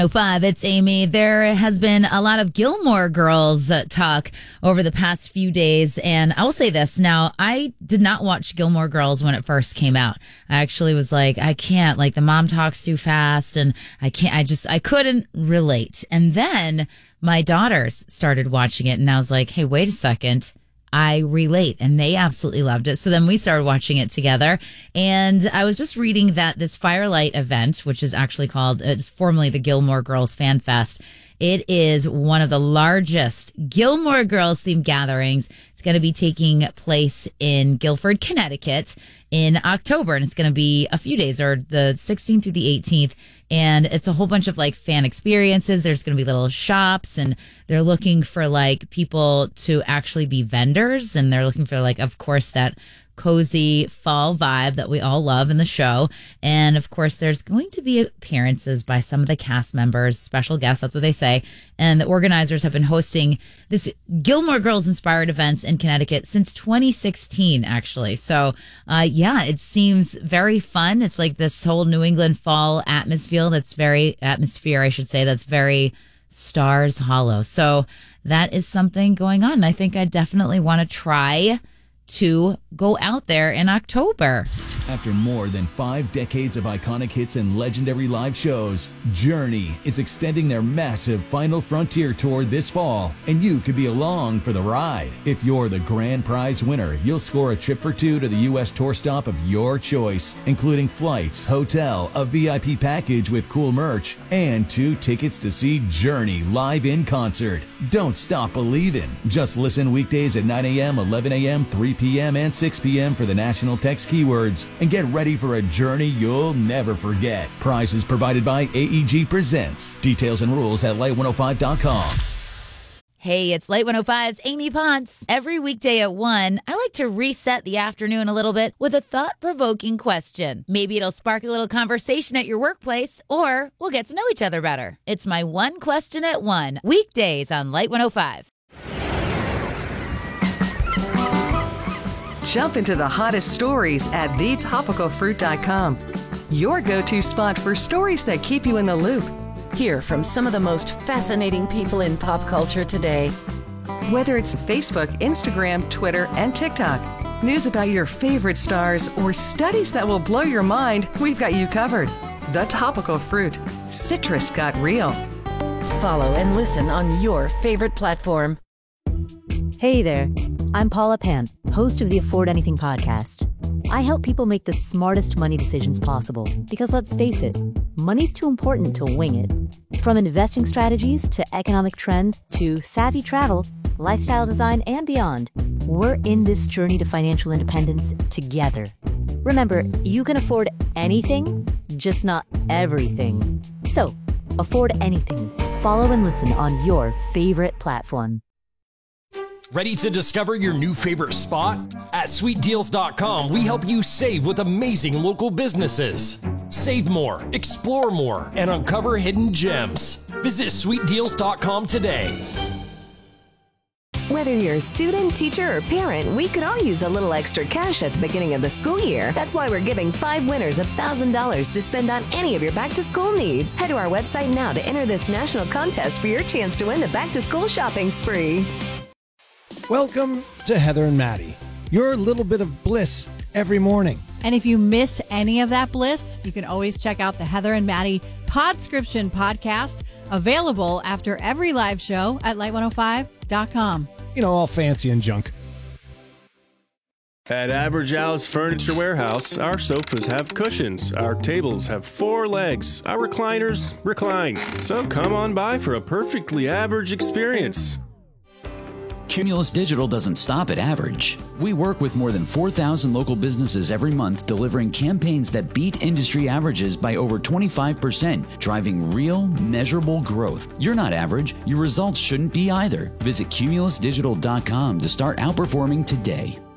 5, it's Amy. There has been a lot of Gilmore Girls talk over the past few days, and I will say this. Now, I did not watch Gilmore Girls when it first came out. I actually was like, I can't, like, the mom talks too fast, and I couldn't relate. And then my daughters started watching it, and I was like, hey, wait a second. I relate, and they absolutely loved it. So then we started watching it together, and I was just reading that this Firelight event, which is actually called, it's formerly the Gilmore Girls Fan Fest, it is one of the largest Gilmore Girls themed gatherings. It's going to be taking place in Guilford, Connecticut in October, and it's going to be a few days, or the 16th through the 18th. And it's a whole bunch of like fan experiences. There's going to be little shops, and they're looking for like people to actually be vendors. And they're looking for like, of course, that cozy fall vibe that we all love in the show. And of course, there's going to be appearances by some of the cast members, special guests, that's what they say. And the organizers have been hosting this Gilmore Girls inspired events in Connecticut since 2016, actually. So, it seems very fun. It's like this whole New England fall atmosphere that's very Stars Hollow. So that is something going on. I think I definitely want to try to go out there in October. After more than 5 decades of iconic hits and legendary live shows, Journey is extending their massive Final Frontier tour this fall, and you could be along for the ride. If you're the grand prize winner, you'll score a trip for 2 to the U.S. tour stop of your choice, including flights, hotel, a VIP package with cool merch, and 2 tickets to see Journey live in concert. Don't stop believing. Just listen weekdays at 9 a.m., 11 a.m., 3 p.m., and 6 p.m. for the national text keywords, and get ready for a journey you'll never forget. Prizes provided by AEG Presents. Details and rules at light105.com. Hey, it's Light 105's Amy Ponce. Every weekday at 1, I like to reset the afternoon a little bit with a thought-provoking question. Maybe it'll spark a little conversation at your workplace, or we'll get to know each other better. It's my one question at 1, weekdays on Light 105. Jump into the hottest stories at thetopicalfruit.com. Your go-to spot for stories that keep you in the loop. Hear from some of the most fascinating people in pop culture today. Whether it's Facebook, Instagram, Twitter, and TikTok, news about your favorite stars, or studies that will blow your mind, we've got you covered. The Topical Fruit. Citrus got real. Follow and listen on your favorite platform. Hey there, I'm Paula Pant, host of the Afford Anything podcast. I help people make the smartest money decisions possible because, let's face it, money's too important to wing it. From investing strategies to economic trends to savvy travel, lifestyle design, and beyond, we're in this journey to financial independence together. Remember, you can afford anything, just not everything. So, afford anything. Follow and listen on your favorite platform. Ready to discover your new favorite spot? At sweetdeals.com, we help you save with amazing local businesses. Save more, explore more, and uncover hidden gems. Visit sweetdeals.com today. Whether you're a student, teacher, or parent, we could all use a little extra cash at the beginning of the school year. That's why we're giving 5 winners $1,000 to spend on any of your back-to-school needs. Head to our website now to enter this national contest for your chance to win the back-to-school shopping spree. Welcome to Heather and Maddie, your little bit of bliss every morning. And if you miss any of that bliss, you can always check out the Heather and Maddie Podscription podcast, available after every live show at light105.com. You know, all fancy and junk. At Average Al's Furniture Warehouse, our sofas have cushions, our tables have 4 legs, our recliners recline. So come on by for a perfectly average experience. Cumulus Digital doesn't stop at average. We work with more than 4,000 local businesses every month, delivering campaigns that beat industry averages by over 25%, driving real, measurable growth. You're not average. Your results shouldn't be either. Visit cumulusdigital.com to start outperforming today.